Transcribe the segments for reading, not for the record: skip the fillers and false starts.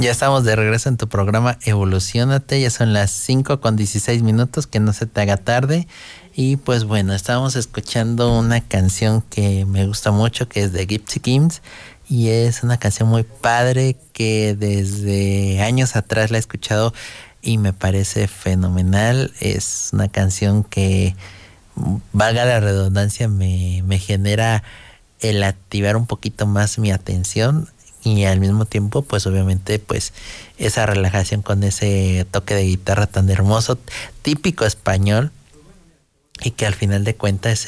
Ya estamos de regreso en tu programa Evolucionate, ya son las 5:16, que no se te haga tarde. Y pues bueno, estábamos escuchando una canción que me gusta mucho, que es de Gypsy Kings. Y es una canción muy padre que desde años atrás la he escuchado y me parece fenomenal. Es una canción que, valga la redundancia, me genera el activar un poquito más mi atención y al mismo tiempo pues obviamente pues esa relajación con ese toque de guitarra tan hermoso, típico español, y que al final de cuentas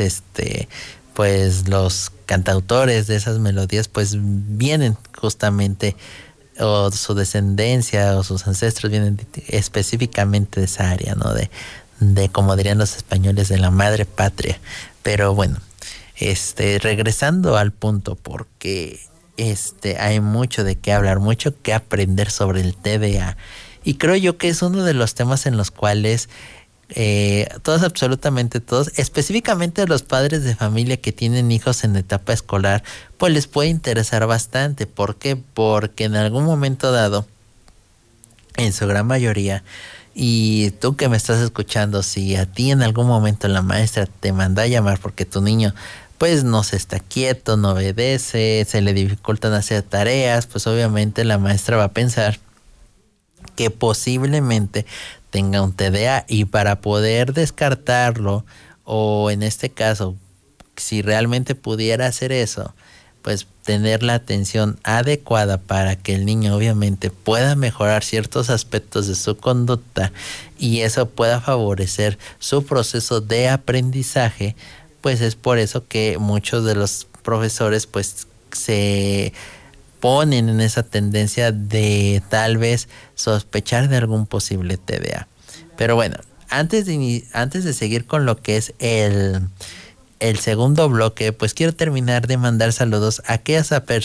pues los cantautores de esas melodías pues vienen justamente, o su descendencia o sus ancestros vienen específicamente de esa área, ¿no? De como dirían los españoles, de la madre patria. Pero bueno, regresando al punto, porque hay mucho de qué hablar, mucho que aprender sobre el TDA. Y creo yo que es uno de los temas en los cuales todos, absolutamente todos, específicamente los padres de familia que tienen hijos en etapa escolar, pues les puede interesar bastante. ¿Por qué? Porque en algún momento dado, en su gran mayoría, y tú que me estás escuchando, si a ti en algún momento la maestra te manda a llamar porque tu niño pues no se está quieto, no obedece, se le dificultan hacer tareas, pues obviamente la maestra va a pensar que posiblemente tenga un TDA, y para poder descartarlo, o en este caso, si realmente pudiera hacer eso, pues tener la atención adecuada para que el niño obviamente pueda mejorar ciertos aspectos de su conducta y eso pueda favorecer su proceso de aprendizaje, pues es por eso que muchos de los profesores pues se ponen en esa tendencia de tal vez sospechar de algún posible TDA. Pero bueno, antes de seguir con lo que es el segundo bloque, pues quiero terminar de mandar saludos a aquellas personas